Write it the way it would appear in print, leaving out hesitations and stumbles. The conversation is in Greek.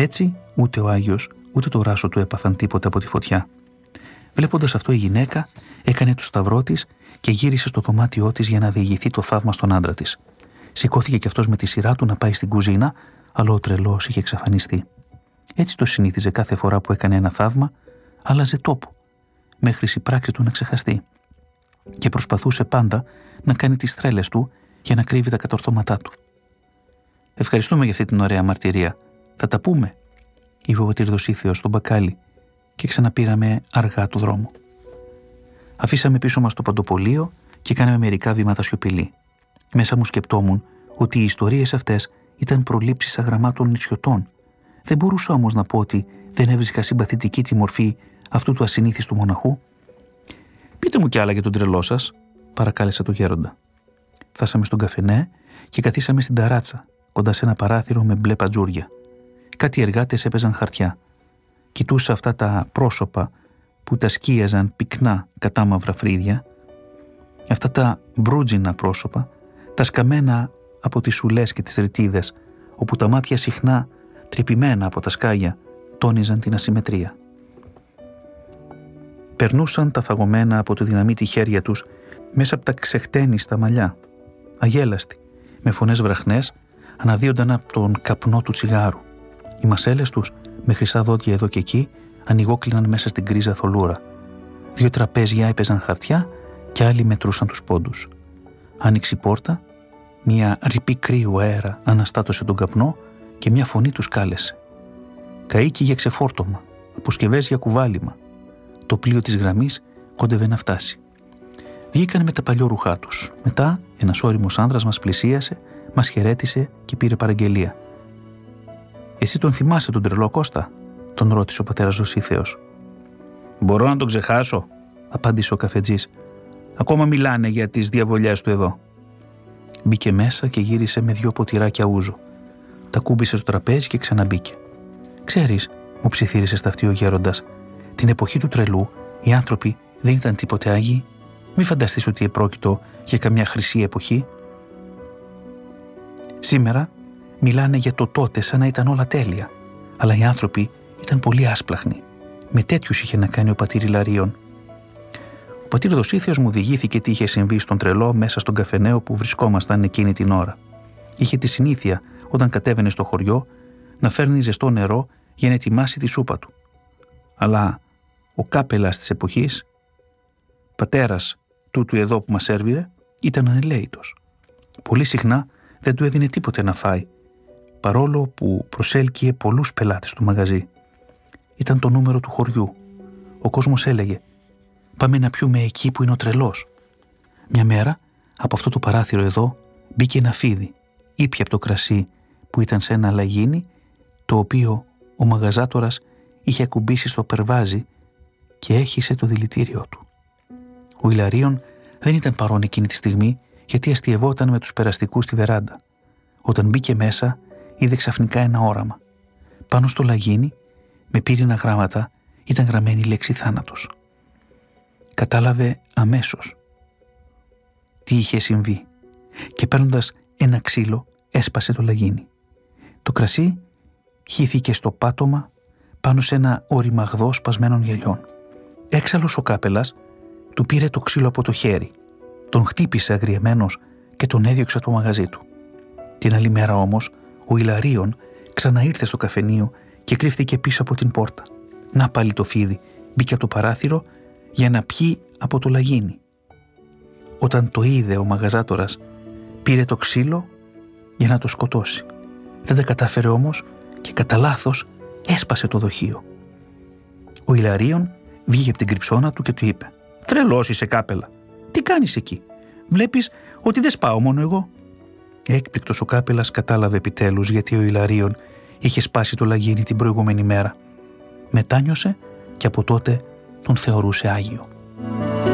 Έτσι, ούτε ο Άγιος, ούτε το ράσο του έπαθαν τίποτα από τη φωτιά. Βλέποντας αυτό, η γυναίκα έκανε το σταυρό της και γύρισε στο δωμάτιό της για να διηγηθεί το θαύμα στον άντρα της. Σηκώθηκε κι αυτός με τη σειρά του να πάει στην κουζίνα, αλλά ο τρελός είχε εξαφανιστεί. Έτσι το συνήθιζε κάθε φορά που έκανε ένα θαύμα, άλλαζε τόπο, μέχρι η πράξη του να ξεχαστεί. Και προσπαθούσε πάντα να κάνει τις τρέλες του για να κρύβει τα κατορθώματά του. «Ευχαριστούμε για αυτή την ωραία μαρτυρία. Θα τα πούμε», είπε ο πατήρ Δοσίθεος στον μπακάλι, και ξαναπήραμε αργά του δρόμου. Αφήσαμε πίσω μας το παντοπολείο και κάναμε μερικά βήματα σιωπηλή. Μέσα μου σκεπτόμουν ότι οι ιστορίες αυτές ήταν προλήψεις αγραμμάτων νησιωτών. Δεν μπορούσα όμως να πω ότι δεν έβρισκα συμπαθητική τη μορφή αυτού του ασυνήθιστου μοναχού. «Πείτε μου κι άλλα για τον τρελό σας», παρακάλεσα τον γέροντα. Φτάσαμε στον καφενέ και καθίσαμε στην ταράτσα, κοντά σε ένα παράθυρο με μπλε παντζούρια. Κάτι εργάτες έπαιζαν χαρτιά. Κοιτούσα αυτά τα πρόσωπα που τα σκίαζαν πυκνά κατάμαυρα φρύδια, αυτά τα μπρούτζινα πρόσωπα, τα σκαμμένα από τις σουλές και τις ρητίδες, όπου τα μάτια συχνά, τρυπημένα από τα σκάγια, τόνιζαν την ασυμμετρία. Περνούσαν τα φαγωμένα από το δυναμίτι χέρια τους μέσα από τα ξεχτένιστα μαλλιά, αγέλαστοι, με φωνές βραχνές, αναδύονταν από τον καπνό του τσιγάρου. Οι μασέλες τους, με χρυσά δόντια εδώ και εκεί, ανοιγόκλειναν μέσα στην γκρίζα θολούρα. 2 τραπέζια έπαιζαν χαρτιά και άλλοι μετρούσαν τους πόντους. Άνοιξε η πόρτα, μια ρηπή κρύου αέρα αναστάτωσε τον καπνό και μια φωνή τους κάλεσε. Καΐκι για ξεφόρτωμα, αποσκευές για κουβάλιμα. Το πλοίο της γραμμής κόντευε να φτάσει. Βγήκαν με τα παλιόρουχά τους. Μετά ένας ώριμος άνδρας μας πλησίασε, μας χαιρέτησε και πήρε παραγγελία. «Εσύ τον θυμάσαι τον τρελό Κώστα?» τον ρώτησε ο πατέρας Δοσίθεος. «Μπορώ να τον ξεχάσω?» απάντησε ο καφετζής. «Ακόμα μιλάνε για τις διαβολιές του εδώ». Μπήκε μέσα και γύρισε με 2 ποτηράκια ούζο. Τα κούμπησε στο τραπέζι και ξαναμπήκε. «Ξέρεις», μου ψιθύρισε στα αυτή ο γέροντας, «την εποχή του τρελού οι άνθρωποι δεν ήταν τίποτε άγιοι. Μη φανταστείς ότι επρόκειτο για καμιά χρυσή εποχή. Σήμερα μιλάνε για το τότε σαν να ήταν όλα τέλεια, αλλά οι άνθρωποι ήταν πολύ άσπλαχνοι. Με τέτοιους είχε να κάνει ο πατήρ Ιλαρίων». Ο πατήρ Δοσίθεος μου διηγήθηκε τι είχε συμβεί στον τρελό μέσα στον καφενέο που βρισκόμασταν εκείνη την ώρα. Είχε τη συνήθεια, όταν κατέβαινε στο χωριό, να φέρνει ζεστό νερό για να ετοιμάσει τη σούπα του. Αλλά ο κάπελας της εποχής, πατέρας τούτου εδώ που μας σέρβιρε, ήταν ανελαίητος. Πολύ συχνά δεν του έδινε τίποτε να φάει, παρόλο που προσέλκυε πολλούς πελάτες του μαγαζί. Ήταν το νούμερο του χωριού. Ο κόσμος έλεγε «Πάμε να πιούμε εκεί που είναι ο τρελός». Μια μέρα, από αυτό το παράθυρο εδώ, μπήκε ένα φίδι, ήπια από το κρασί που ήταν σε ένα λαγίνι, το οποίο ο μαγαζάτορας είχε ακουμπήσει στο περβάζι και έχισε το δηλητήριό του. Ο Ιλαρίων δεν ήταν παρόν εκείνη τη στιγμή, γιατί αστιευόταν με τους περαστικούς στη βεράντα. Όταν μπήκε μέσα, είδε ξαφνικά ένα όραμα. Πάνω στο λαγίνι, με πύρινα γράμματα, ήταν γραμμένη η λέξη θάνατος. Κατάλαβε αμέσως τι είχε συμβεί και παίρνοντας ένα ξύλο έσπασε το λαγίνι. Το κρασί χύθηκε στο πάτωμα πάνω σε ένα οριμαγδό σπασμένων γυαλιών. Έξαλλος ο κάπελας του πήρε το ξύλο από το χέρι, τον χτύπησε αγριεμένος και τον έδιωξε από το μαγαζί του. Την άλλη μέρα όμως ο Ιλαρίων ξαναήρθε στο καφενείο και κρύφθηκε πίσω από την πόρτα. Να πάλι το φίδι μπήκε από το παράθυρο για να πιει από το λαγίνι. Όταν το είδε ο μαγαζάτορας, πήρε το ξύλο για να το σκοτώσει. Δεν τα κατάφερε όμως και κατά λάθος έσπασε το δοχείο. Ο Ιλαρίων βγήκε από την κρυψώνα του και του είπε «Τρελός είσαι, κάπελα. Τι κάνεις εκεί? Βλέπεις ότι δεν σπάω μόνο εγώ». Έκπληκτος ο κάπελας κατάλαβε επιτέλους γιατί ο Ιλαρίων είχε σπάσει το λαγίνι την προηγούμενη μέρα. Μετάνιωσε και από τότε τον θεωρούσε άγιο.